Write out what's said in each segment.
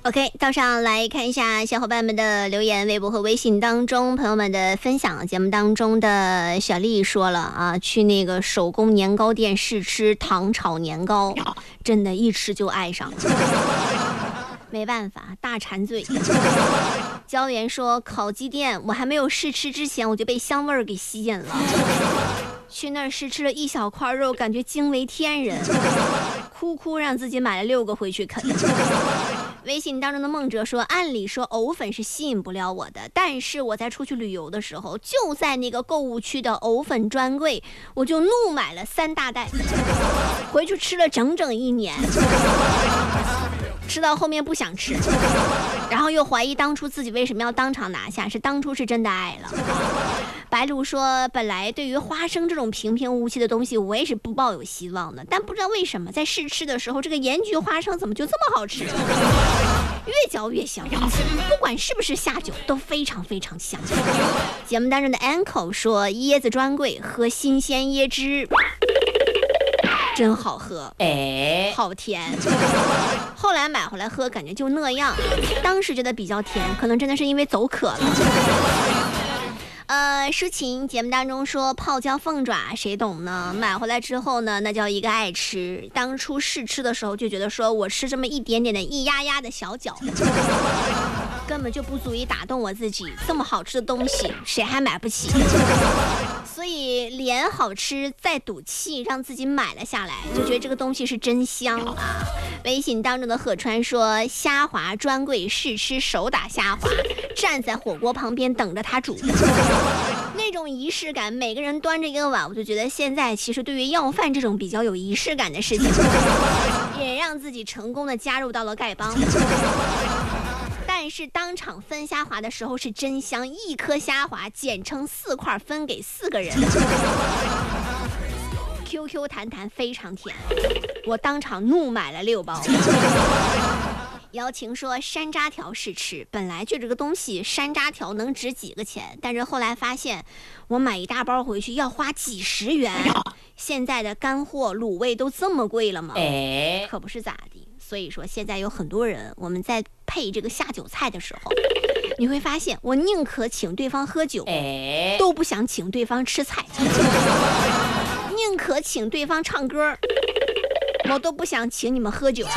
OK， 到上来看一下小伙伴们的留言，微博和微信当中朋友们的分享。节目当中的小丽说了啊，去那个手工年糕店试吃糖炒年糕，真的一吃就爱上了。没办法，大馋嘴。椒盐说，烤鸡店我还没有试吃之前，我就被香味儿给吸引了。去那儿试吃了一小块肉，感觉惊为天人，哭让自己买了6个回去啃。微信当中的梦哲说，按理说藕粉是吸引不了我的，但是我在出去旅游的时候，就在那个购物区的藕粉专柜，我就怒买了3大袋，回去吃了整整1年，吃到后面不想吃，然后又怀疑当初自己为什么要当场拿下，是当初是真的爱了。白露说，本来对于花生这种平平无奇的东西我也是不抱有希望的，但不知道为什么在试吃的时候，这个盐焗花生怎么就这么好吃，越嚼越香，不管是不是下酒都非常非常香。节目当中的 Uncle 说，椰子专柜喝新鲜椰汁真好喝，好甜。后来买回来喝，感觉就那样，当时觉得比较甜，可能真的是因为走渴了。抒情节目当中说，泡椒凤爪谁懂呢？买回来之后呢，那叫一个爱吃。当初试吃的时候就觉得说，我吃这么一点点的一压压的小脚，根本就不足以打动我自己，这么好吃的东西谁还买不起？所以脸好吃再赌气，让自己买了下来，就觉得这个东西是真香啊。微信当中的贺川说，虾滑专柜试吃手打虾滑，站在火锅旁边等着它煮，那种仪式感，每个人端着一个碗，我就觉得现在其实对于要饭这种比较有仪式感的事情，也让自己成功的加入到了丐帮。但是当场分虾滑的时候是真香，一颗虾滑剪成4块分给4个人。QQ 弹弹非常甜，我当场怒买了6包。姚晴说，山楂条试吃，本来就这个东西山楂条能值几个钱，但是后来发现我买一大包回去要花几10元，现在的干货卤味都这么贵了吗？可不是咋的。所以说现在有很多人，我们在配这个下酒菜的时候，你会发现我宁可请对方喝酒，都不想请对方吃菜，宁可请对方唱歌，我都不想请你们喝酒。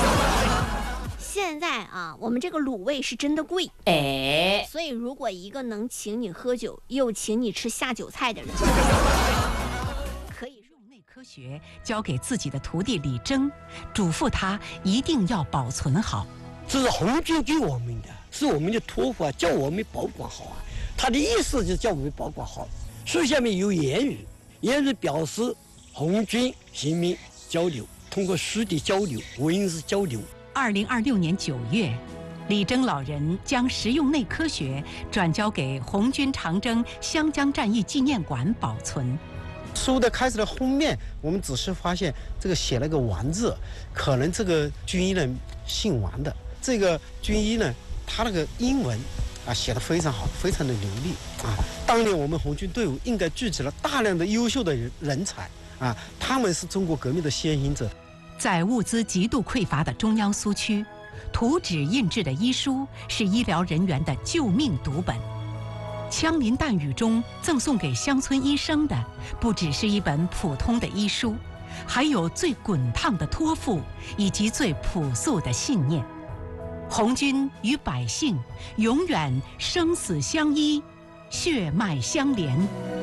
现在啊，我们这个卤味是真的贵，所以如果一个能请你喝酒又请你吃下酒菜的人，可以用内科学交给自己的徒弟李征，嘱咐他一定要保存好。 这是红军给我们的，是我们的托付啊，叫我们保管好啊。他的意思就是叫我们保管好。书下面有言语，言语表示红军人民交流，通过书的交流、文字交流。 2026年9月，李征老人将实用内科学转交给红军长征湘江战役纪念馆保存。 书的开始的封面，我们只是发现这个写了个王字，可能这个军医呢姓王的。这个军医呢，他那个英文啊写得非常好，非常的流利啊。当年我们红军队伍应该聚集了大量的优秀的人才啊，他们是中国革命的先行者。 在物资极度匮乏的中央苏区，图纸印制的医书是医疗人员的救命读本。枪林弹雨中赠送给乡村医生的，不只是一本普通的医书，还有最滚烫的托付以及最朴素的信念。红军与百姓永远生死相依，血脉相连。